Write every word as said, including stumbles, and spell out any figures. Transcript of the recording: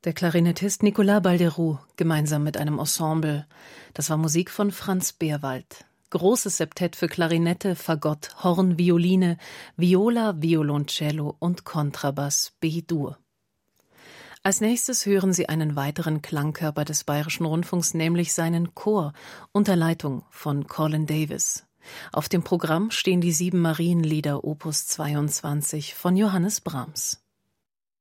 Der Klarinettist Nicolas Balderoux, gemeinsam mit einem Ensemble. Das war Musik von Franz Beerwald. Großes Septett für Klarinette, Fagott, Horn, Violine, Viola, Violoncello und Kontrabass B-Dur. Als nächstes hören Sie einen weiteren Klangkörper des Bayerischen Rundfunks, nämlich seinen Chor unter Leitung von Colin Davis. Auf dem Programm stehen die sieben Marienlieder Opus zweiundzwanzig von Johannes Brahms.